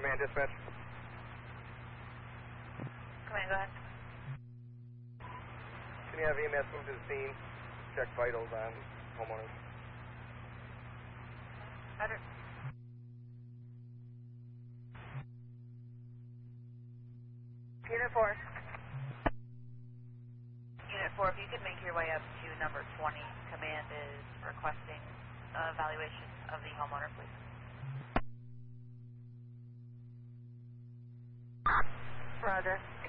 Command dispatch. Command, go ahead. Can you have EMS move to the scene? Check vitals on homeowners. Roger. Unit 4. Unit 4, if you could make your way up to number 20, command is requesting evaluation of the homeowner, please. Roger.